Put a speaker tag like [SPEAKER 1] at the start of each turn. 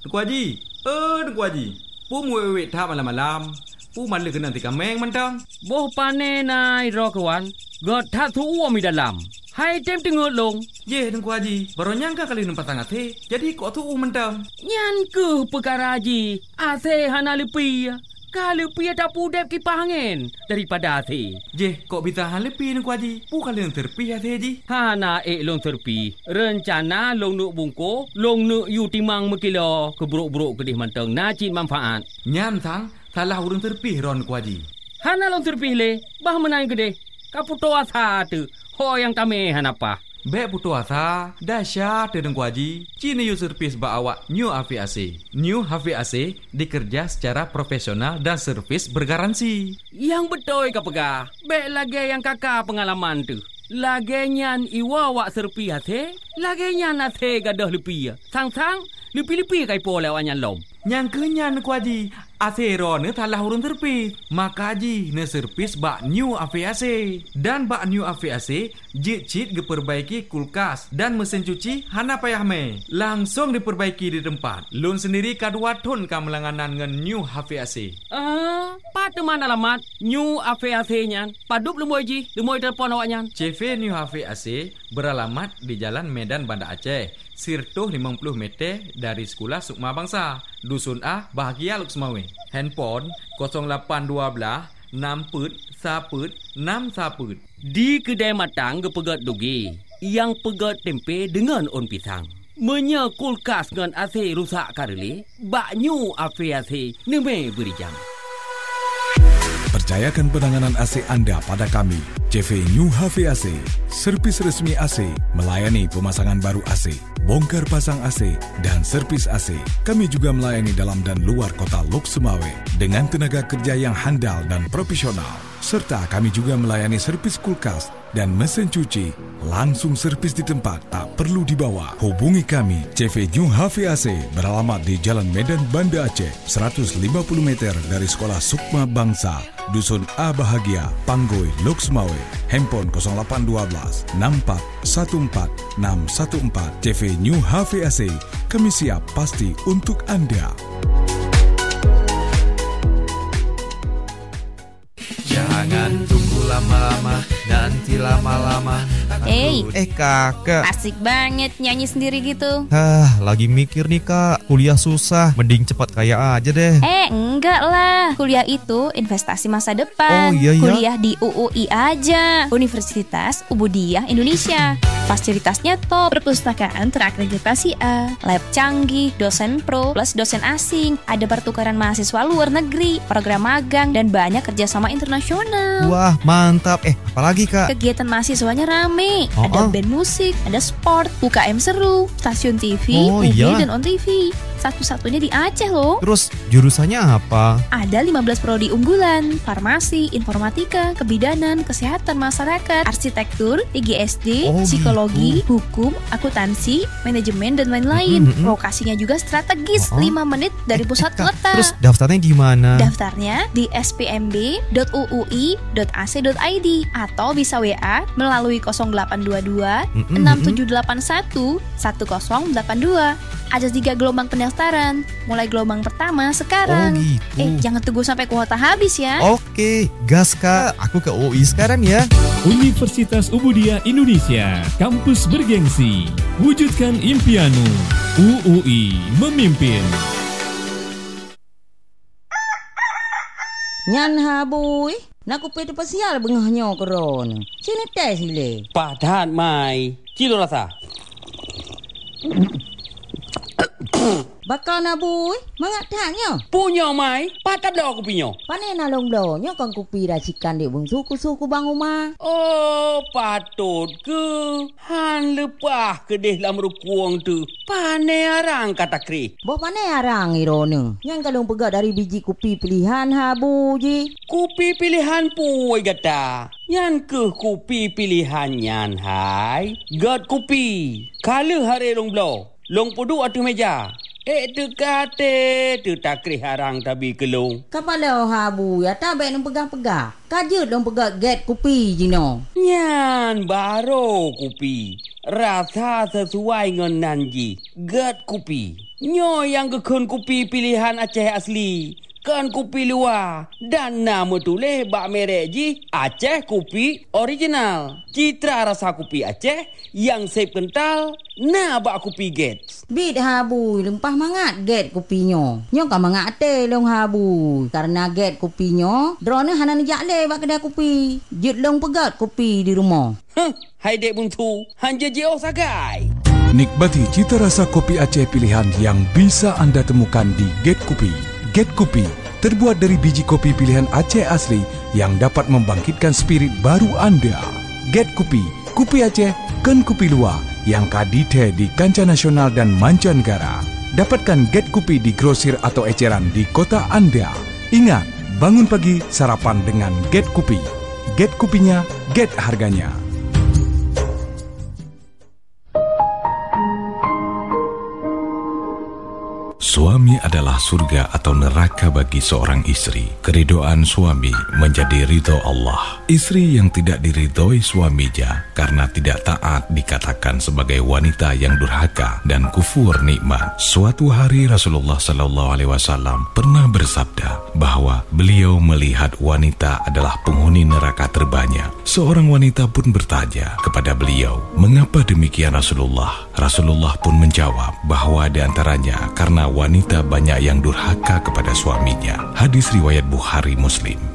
[SPEAKER 1] Tengku Haji. Tengku Haji. Pu muwe thap malam-malam. Pu man le kena tika meng mantang.
[SPEAKER 2] Boh pane nai ro kawan. God tha thu mi dalam. Hai tem tengok long.
[SPEAKER 1] Ye Tengku Haji, baru nyangka kali nampak sangat he. Jadi kok tu mantang.
[SPEAKER 2] Nyan ke perkara Haji. Ase hana lepi. Kalau pi ada pudep kipas angin daripada ase.
[SPEAKER 1] Je, kok bisa han lepi Tengku Haji? Pu kali yang terpi ase Haji.
[SPEAKER 2] Hana long terpi. Rencana long nuk bungko, long nuk yu timang mekilo keburuk-buruk kedih mantang nacin manfaat.
[SPEAKER 1] Nyan sang salah urang terpi ron Tengku Haji.
[SPEAKER 2] Hana long terpi le, bah menang kedih. Kaputo asa tu. Ho yang tame hanapa.
[SPEAKER 1] Bek putu asa, dahsyat Tengku Haji. Cini yu servis ba awak New HVAC. New HVAC dikerja secara profesional dan servis bergaransi.
[SPEAKER 2] Yang betul ka pegah. Bek lagi yang kakak pengalaman tu. Lagi nyan iwa wak serpi hati. Lagi nyan hati gadah lepi. Sang-sang lepi-lepi kai po lewat nyan lom.
[SPEAKER 1] Yang kenyan Tengku Haji. Asero ne salah urun terpis. Maka Haji ne servis bak New HVAC. Dan bak New HVAC jit-jit diperbaiki kulkas dan mesin cuci hana payah me. Langsung diperbaiki di tempat. Lun sendiri kadua ton kamelanganan dengan New HVAC.
[SPEAKER 2] Pada mana alamat New HVAC nyan? Padup lemoi Haji, lemoi telefon awak nyan.
[SPEAKER 1] CV New HVAC beralamat di Jalan Medan Banda Aceh. Sirtuh 50 meter dari Sekolah Sukma Bangsa. Dusun A, Bahagia Luksmawe. Handphone 0812 6 saput 6 saput.
[SPEAKER 2] Di kedai matang ke pegat dugi. Yang pegat tempe dengan on pisang. Menya kulkas dengan AC rusak karele. Bak New HVAC neme beri jam.
[SPEAKER 3] Percayakan penanganan AC anda pada kami. CV New HVAC, servis resmi AC, melayani pemasangan baru AC, bongkar pasang AC dan servis AC. Kami juga melayani dalam dan luar kota Lok Sumawe dengan tenaga kerja yang handal dan profesional. Serta kami juga melayani servis kulkas dan mesin cuci. Langsung servis di tempat, tak perlu dibawa. Hubungi kami. CV New HVAC beralamat di Jalan Medan Banda Aceh, 150 meter dari Sekolah Sukma Bangsa, Dusun A Bahagia, Panggoi, Lok Sumawe. Handphone 0812 64 14 614. CV New HVAC. Kami siap pasti untuk anda.
[SPEAKER 4] Jangan tunggu lama-lama, nanti lama-lama.
[SPEAKER 5] Kakak,
[SPEAKER 6] asik banget nyanyi sendiri gitu.
[SPEAKER 5] lagi mikir nih kak, kuliah susah, mending cepat kaya aja deh.
[SPEAKER 6] Enggak lah, kuliah itu investasi masa depan.
[SPEAKER 5] Oh iya ya.
[SPEAKER 6] Kuliah di UUI aja, Universitas Ubudiyah Indonesia. Fasilitasnya top, perpustakaan terakreditasi A, lab canggih, dosen pro plus dosen asing, ada pertukaran mahasiswa luar negeri, program magang, dan banyak kerjasama internasional.
[SPEAKER 5] Wah mantap, apalagi kak?
[SPEAKER 6] Kegiatan mahasiswanya rame, ada band musik, ada sport, UKM seru, stasiun TV, movie, dan on TV. Satu-satunya di Aceh loh.
[SPEAKER 5] Terus jurusannya apa?
[SPEAKER 6] Ada 15 prodi unggulan, farmasi, informatika, kebidanan, kesehatan masyarakat, arsitektur, IGSD, psikologi, hukum, akuntansi, manajemen, dan lain-lain. Lokasinya juga strategis, 5 menit dari pusat kota.
[SPEAKER 5] Terus daftarnya di mana?
[SPEAKER 6] Daftarnya di spmb.uui.ac.id atau bisa WA melalui 0822 6781 1082. Ada 3 gelombang pendaftaran. Mulai gelombang pertama sekarang. Jangan tunggu sampai kuota habis ya.
[SPEAKER 5] Oke, gas kak. Aku ke UI sekarang ya.
[SPEAKER 7] Universitas Ubudiyah Indonesia, kampus bergengsi. Wujudkan impianmu. UUI memimpin.
[SPEAKER 8] Nyan habui, nak kupi tu pasial bengahnya koron. Sini tes sile.
[SPEAKER 2] Padan mai. Kilo rasa.
[SPEAKER 8] Bakal nak bui, mangak taknya.
[SPEAKER 2] Punya mai, patap dah aku punya.
[SPEAKER 8] Pane nalong blonyo kang kupi racikan di bung suku-suku bang rumah.
[SPEAKER 2] Oh, patut ke. Han lepah ke deh lam rukuang tu. Pane arang kata kri.
[SPEAKER 8] Bo pane arang irone. Yang kalong pegat dari biji kupi pilihan habu ji.
[SPEAKER 2] Kupi pilihan puai gata. Yang ke kupi pilihan nyan hai. Gat kupi. Kala hari long blow. Long pudu atu meja. Tu kate, tu takri harang tabi kelung.
[SPEAKER 8] Kapala habu ya tabe nang pegang-pegang. Kajut dong pegang get kupi jino.
[SPEAKER 2] Nyan baro kupi. Rasa sesuai dengan nanji. Get kupi. Nyo yang gekun kopi pilihan Aceh asli, kan kopi luar. Dan nama tulis bak merek ji Aceh kopi original. Citra rasa kopi Aceh yang sep kental, nah bak kopi Gates.
[SPEAKER 8] Bit habui lempah mangat get kopinyo. Nyo kan mangat te long habui. Karena get kopinyo, drone hanan jakle bak kedai kopi. Jit long pegat kopi di rumah.
[SPEAKER 2] Hai dek buntu, hanja jauh sagai.
[SPEAKER 3] Nikmati cita rasa kopi Aceh pilihan yang bisa Anda temukan di Get Kopi. Get Kopi terbuat dari biji kopi pilihan Aceh asli yang dapat membangkitkan spirit baru Anda. Get Kopi, kopi Aceh, kan kopi luar yang kadite di kancah nasional dan mancanegara. Dapatkan Get Kopi di grosir atau eceran di kota Anda. Ingat, bangun pagi sarapan dengan Get Kopi. Get Kopinya, get harganya. Suami adalah surga atau neraka bagi seorang istri. Keridhaan suami menjadi ridho Allah. Istri yang tidak diridhoi suaminya karena tidak taat dikatakan sebagai wanita yang durhaka dan kufur nikmat. Suatu hari Rasulullah SAW pernah bersabda bahwa beliau melihat wanita adalah penghuni neraka terbanyak. Seorang wanita pun bertanya kepada beliau, "Mengapa demikian Rasulullah?" Rasulullah pun menjawab bahwa di antaranya karena wanita banyak yang durhaka kepada suaminya. Hadis riwayat Bukhari Muslim.